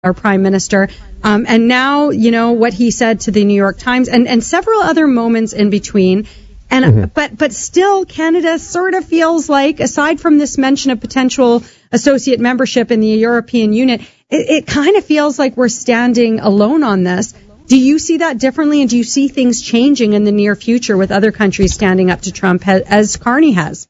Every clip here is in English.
our prime minister. And now, what he said to the New York Times and several other moments in between. And but still, Canada sort of feels like, aside from this mention of potential associate membership in the European Union, it kind of feels like we're standing alone on this. Do you see that differently, and do you see things changing in the near future with other countries standing up to Trump, as Carney has?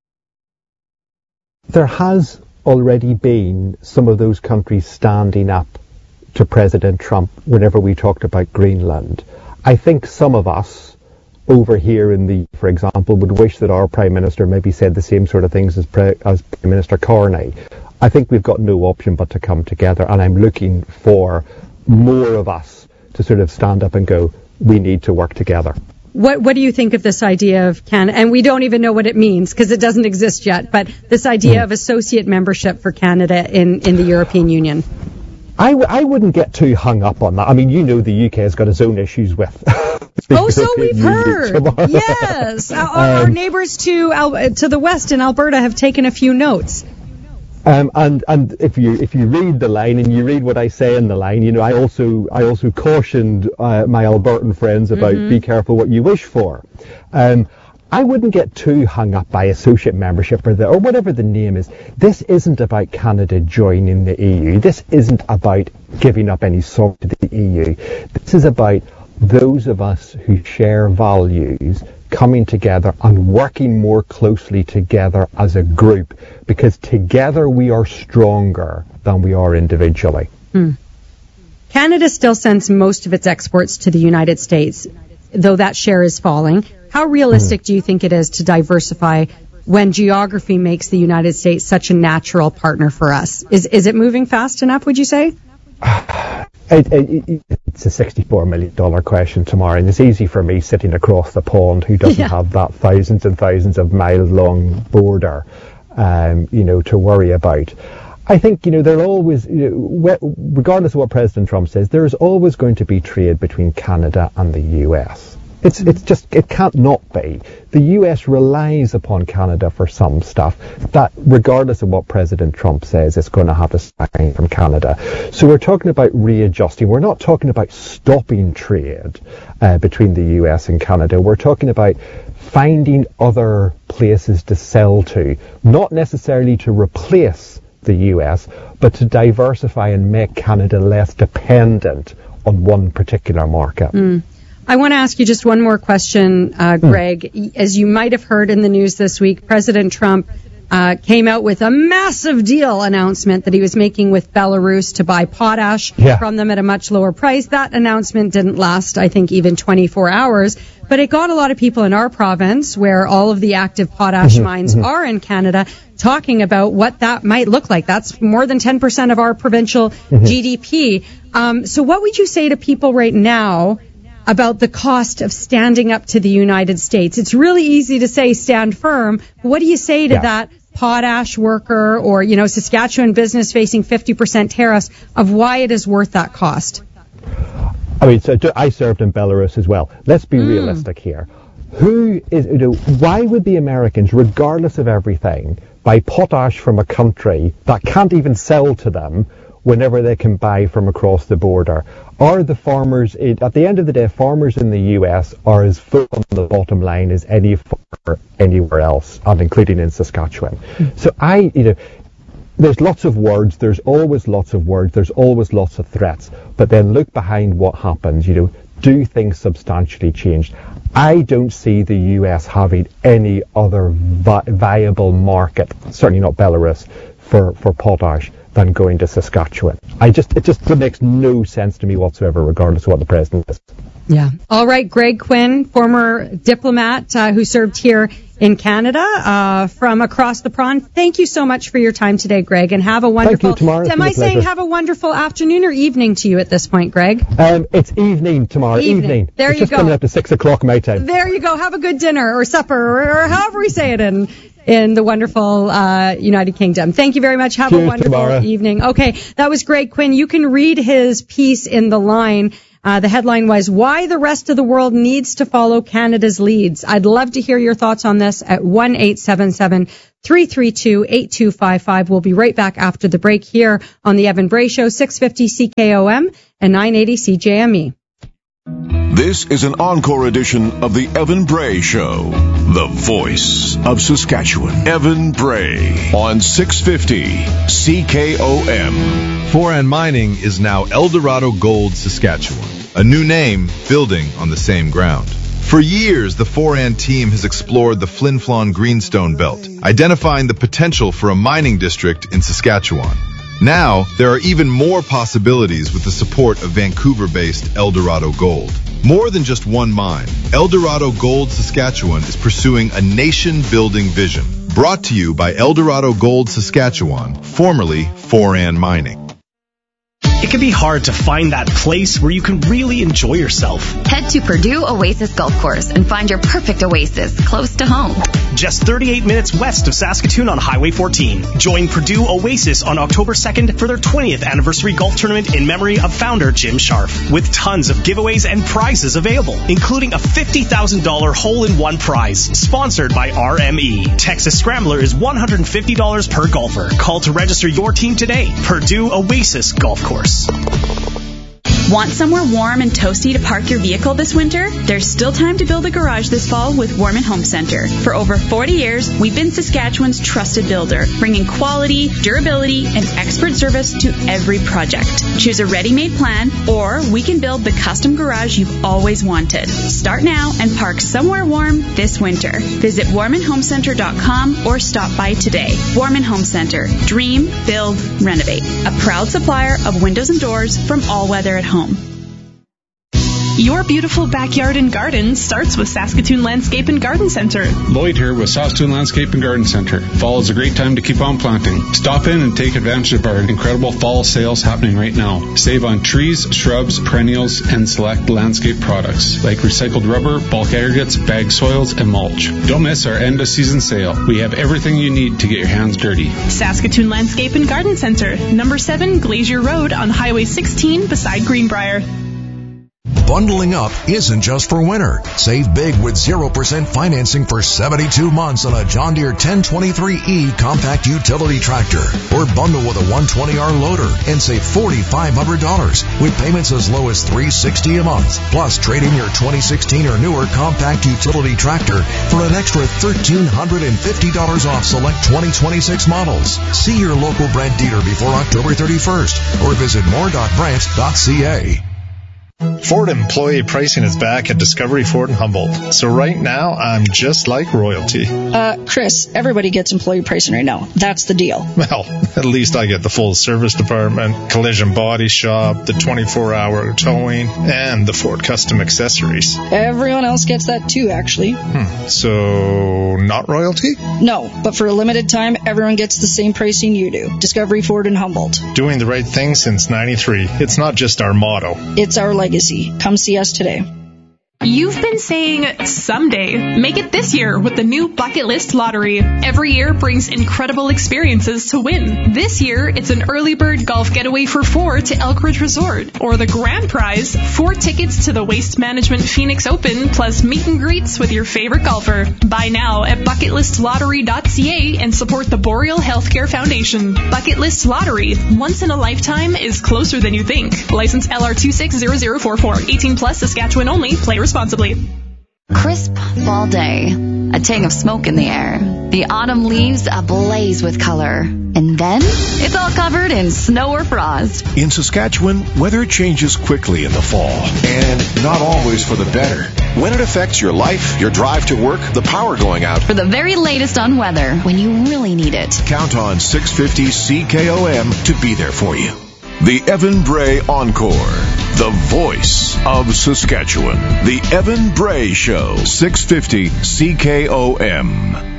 There has already been some of those countries standing up to President Trump whenever we talked about Greenland. I think some of us over here for example, would wish that our Prime Minister maybe said the same sort of things as Prime Minister Carney. I think we've got no option but to come together, and I'm looking for more of us to sort of stand up and go, we need to work together. What do you think of this idea of Canada? And we don't even know what it means because it doesn't exist yet, but this idea of associate membership for Canada in the European Union. I wouldn't get too hung up on that. I mean, the UK has got its own issues with. So we've heard. Yes. Our neighbours to the west in Alberta have taken a few notes. And if you read the line and you read what I say in the line, I also cautioned my Albertan friends about be careful what you wish for. I wouldn't get too hung up by associate membership or whatever the name is. This isn't about Canada joining the EU. This isn't about giving up any sort to the EU. This is about those of us who share values coming together and working more closely together as a group, because together we are stronger than we are individually. Canada still sends most of its exports to the United States, though that share is falling. How realistic do you think it is to diversify when geography makes the United States such a natural partner for us? Is it moving fast enough, would you say? It's a $64 million question, Tamara, and it's easy for me sitting across the pond who doesn't have that thousands and thousands of miles long border, to worry about. I think, there'll always, regardless of what President Trump says, there's always going to be trade between Canada and the US. It can't not be. The US relies upon Canada for some stuff that, regardless of what President Trump says, it's going to have to sign from Canada. So we're talking about readjusting. We're not talking about stopping trade between the US and Canada. We're talking about finding other places to sell to, not necessarily to replace the US, but to diversify and make Canada less dependent on one particular market. I want to ask you just one more question, Greg. As you might have heard in the news this week, President Trump came out with a massive deal announcement that he was making with Belarus to buy potash from them at a much lower price. That announcement didn't last, I think, even 24 hours, but it got a lot of people in our province, where all of the active potash mines are in Canada, talking about what that might look like. That's more than 10% of our provincial GDP. So what would you say to people right now about the cost of standing up to the United States? It's really easy to say stand firm. What do you say to that potash worker or, Saskatchewan business facing 50% tariffs, of why it is worth that cost? I mean, so I served in Belarus as well. Let's be realistic here. Why would the Americans, regardless of everything, buy potash from a country that can't even sell to them whenever they can buy from across the border? Are the farmers, at the end of the day, farmers in the US are as full on the bottom line as any farmer anywhere else, and including in Saskatchewan. So there's lots of words, there's always lots of words, there's always lots of threats, but then look behind what happens, do things substantially change? I don't see the US having any other viable market, certainly not Belarus, for potash than going to Saskatchewan. It just makes no sense to me whatsoever, regardless of what the president is. Yeah. All right, Greg Quinn, former diplomat who served here in Canada from across the pond. Thank you so much for your time today, Greg, and have a wonderful... Thank you, Tamara. Am I saying have a wonderful afternoon or evening to you at this point, Greg? It's evening, Tamara. Evening. There it's you just go. Coming up to 6 o'clock my time. There you go. Have a good dinner or supper or however we say it in the wonderful United Kingdom. Thank you very much. Have a wonderful evening. Okay, that was Greg Quinn. You can read his piece in The Line The headline was, Why the Rest of the World Needs to Follow Canada's Leads. I'd love to hear your thoughts on this at 1-877-332-8255. We'll be right back after the break here on The Evan Bray Show, 650 CKOM and 980 CJME. This is an encore edition of the Evan Bray Show, the voice of Saskatchewan. Evan Bray on 650 CKOM. Foran Mining is now Eldorado Gold Saskatchewan, a new name building on the same ground. For years, the Foran team has explored the Flin Flon Greenstone Belt, identifying the potential for a mining district in Saskatchewan. Now, there are even more possibilities with the support of Vancouver-based Eldorado Gold. More than just one mine, Eldorado Gold Saskatchewan is pursuing a nation-building vision. Brought to you by Eldorado Gold Saskatchewan, formerly Foran Mining. It can be hard to find that place where you can really enjoy yourself. Head to Purdue Oasis Golf Course and find your perfect oasis close to home. Just 38 minutes west of Saskatoon on Highway 14. Join Purdue Oasis on October 2nd for their 20th anniversary golf tournament in memory of founder Jim Scharf, with tons of giveaways and prizes available, including a $50,000 hole-in-one prize, sponsored by RME. Texas Scrambler is $150 per golfer. Call to register your team today. Purdue Oasis Golf Course. Want somewhere warm and toasty to park your vehicle this winter? There's still time to build a garage this fall with Warman Home Center. For over 40 years, we've been Saskatchewan's trusted builder, bringing quality, durability, and expert service to every project. Choose a ready-made plan, or we can build the custom garage you've always wanted. Start now and park somewhere warm this winter. Visit warmanhomecenter.com or stop by today. Warman Home Center. Dream, build, renovate. A proud supplier of windows and doors from All Weather at Home. Your beautiful backyard and garden starts with Saskatoon Landscape and Garden Center. Lloyd here with Saskatoon Landscape and Garden Center. Fall is a great time to keep on planting. Stop in and take advantage of our incredible fall sales happening right now. Save on trees, shrubs, perennials, and select landscape products like recycled rubber, bulk aggregates, bag soils, and mulch. Don't miss our end of season sale. We have everything you need to get your hands dirty. Saskatoon Landscape and Garden Center, number 7 Glacier Road on Highway 16 beside Greenbrier. Bundling up isn't just for winter. Save big with 0% financing for 72 months on a John Deere 1023E compact utility tractor. Or bundle with a 120R loader and save $4,500 with payments as low as $360 a month. Plus, trade in your 2016 or newer compact utility tractor for an extra $1,350 off select 2026 models. See your local Brent dealer before October 31st or visit more.brent.ca. Ford employee pricing is back at Discovery Ford in Humboldt. So right now, I'm just like royalty. Chris, everybody gets employee pricing right now. That's the deal. Well, at least I get the full service department, collision body shop, the 24-hour towing, and the Ford custom accessories. Everyone else gets that too, actually. So, not royalty? No, but for a limited time, everyone gets the same pricing you do. Discovery Ford in Humboldt. Doing the right thing since '93. It's not just our motto. It's our legacy. Come see us today. You've been saying someday. Make it this year with the new Bucket List Lottery. Every year brings incredible experiences to win. This year, it's an early bird golf getaway for 4 to Elk Ridge Resort. Or the grand prize, 4 tickets to the Waste Management Phoenix Open, plus meet and greets with your favorite golfer. Buy now at bucketlисtlottery.ca and support the Boreal Healthcare Foundation. Bucket List Lottery. Once in a lifetime is closer than you think. License LR260044. 18 plus, Saskatchewan only. Play responsibly. Crisp fall day. A tang of smoke in the air. The autumn leaves ablaze with color. And then it's all covered in snow or frost. In Saskatchewan, weather changes quickly in the fall, and not always for the better. When it affects your life, your drive to work, the power going out. For the very latest on weather, when you really need it. Count on 650 CKOM to be there for you. The Evan Bray Encore, the voice of Saskatchewan. The Evan Bray Show, 650 CKOM.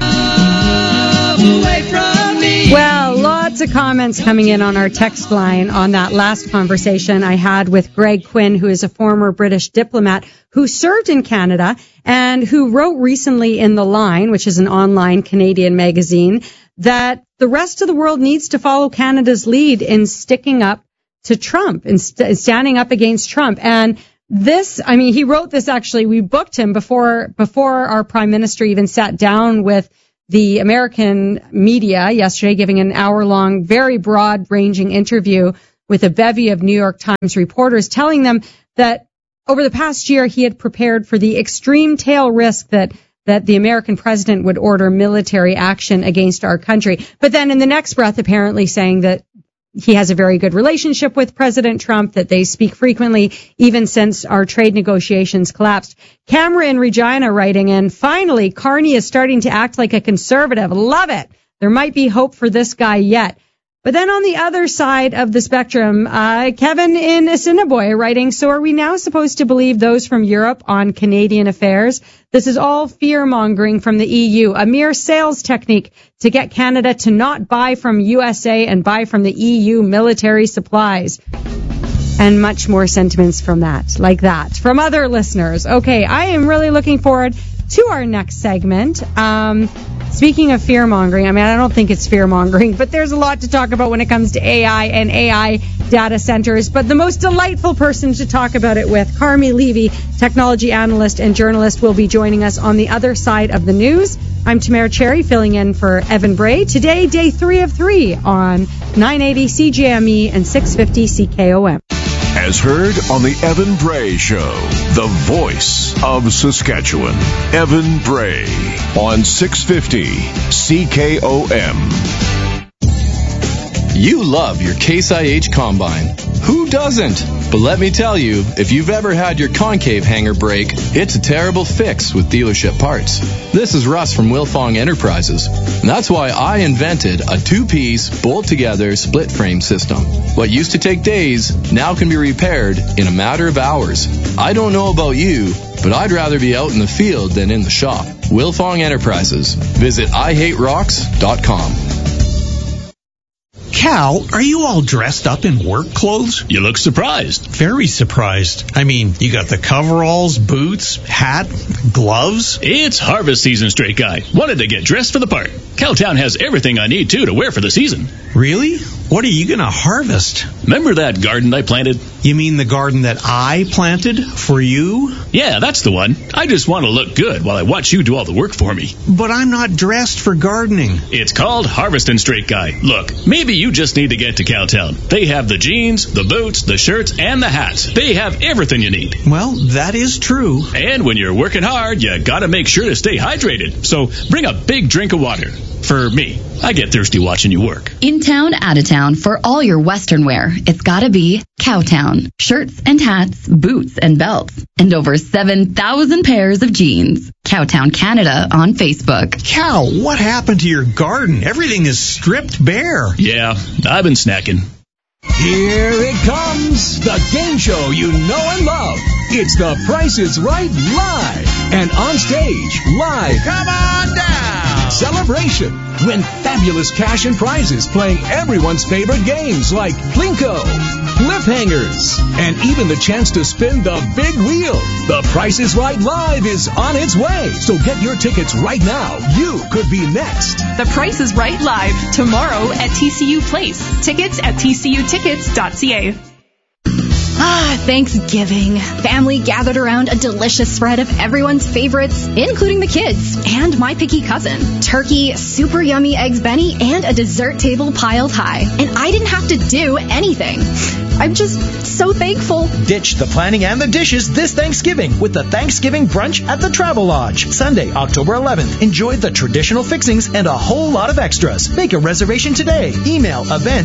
Well, lots of comments coming in on our text line on that last conversation I had with Greg Quinn, who is a former British diplomat who served in Canada and who wrote recently in The Line, which is an online Canadian magazine, that the rest of the world needs to follow Canada's lead in sticking up to Trump and standing up against Trump. And he wrote this actually. We booked him before our prime minister even sat down with the American media yesterday, giving an hour-long, very broad-ranging interview with a bevy of New York Times reporters, telling them that over the past year he had prepared for the extreme tail risk that the American president would order military action against our country. But then in the next breath, apparently saying that he has a very good relationship with President Trump, that they speak frequently, even since our trade negotiations collapsed. Camera in Regina writing in, finally, Carney is starting to act like a conservative. Love it. There might be hope for this guy yet. But then on the other side of the spectrum, Kevin in Assiniboia writing, so are we now supposed to believe those from Europe on Canadian affairs? This is all fear-mongering from the EU, a mere sales technique to get Canada to not buy from USA and buy from the EU military supplies. And much more sentiments from that, like that, from other listeners. Okay, I am really looking forward to our next segment. Speaking of fear-mongering, I don't think it's fear-mongering, but there's a lot to talk about when it comes to AI and AI data centers. But the most delightful person to talk about it with, Carmi Levy, technology analyst and journalist, will be joining us on the other side of the news. I'm Tamara Cherry, filling in for Evan Bray. Today, day 3 of 3 on 980 CJME and 650 CKOM. As heard on the Evan Bray Show, the voice of Saskatchewan. Evan Bray on 650 CKOM. You love your Case IH Combine. Who doesn't? But let me tell you, if you've ever had your concave hanger break, it's a terrible fix with dealership parts. This is Russ from Wilfong Enterprises. And that's why I invented a 2-piece, bolt-together, split-frame system. What used to take days now can be repaired in a matter of hours. I don't know about you, but I'd rather be out in the field than in the shop. Wilfong Enterprises. Visit IHateRocks.com. Cal, are you all dressed up in work clothes? You look surprised. Very surprised. You got the coveralls, boots, hat, gloves. It's harvest season, straight guy. Wanted to get dressed for the part. Cowtown has everything I need, too, to wear for the season. Really? What are you going to harvest? Remember that garden I planted? You mean the garden that I planted for you? Yeah, that's the one. I just want to look good while I watch you do all the work for me. But I'm not dressed for gardening. It's called harvesting, straight guy. Look, maybe you just need to get to Cowtown. They have the jeans, the boots, the shirts, and the hats. They have everything you need. Well, that is true. And when you're working hard, you gotta make sure to stay hydrated. So bring a big drink of water. For me, I get thirsty watching you work. In town, out of town, for all your Western wear, it's gotta be Cowtown. Shirts and hats, boots and belts, and over 7,000 pairs of jeans. Cowtown Canada on Facebook. Cal, what happened to your garden? Everything is stripped bare. Yeah, I've been snacking. Here it comes, the game show you know and love. It's The Price is Right Live. And on stage, live, come on down, Celebration. Win fabulous cash and prizes playing everyone's favorite games like Plinko, Cliffhangers, and even the chance to spin the big wheel. The Price is Right Live is on its way. So get your tickets right now. You could be next. The Price is Right Live, tomorrow at TCU Place. Tickets at tcutickets.ca. Thanksgiving. Family gathered around a delicious spread of everyone's favorites, including the kids and my picky cousin. Turkey, super yummy eggs Benny, and a dessert table piled high. And I didn't have to do anything. I'm just so thankful. Ditch the planning and the dishes this Thanksgiving with the Thanksgiving Brunch at the Travelodge. Sunday, October 11th. Enjoy the traditional fixings and a whole lot of extras. Make a reservation today. Email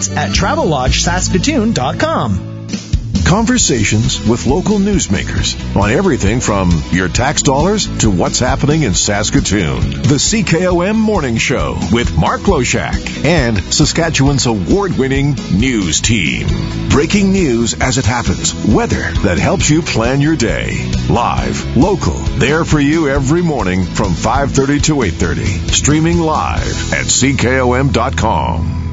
events@TravelodgeSaskatoon.com. Conversations with local newsmakers on everything from your tax dollars to what's happening in Saskatoon. The CKOM Morning Show with Mark Loshak and Saskatchewan's award-winning news team. Breaking news as it happens. Weather that helps you plan your day. Live, local, there for you every morning from 5:30 to 8:30. Streaming live at CKOM.com.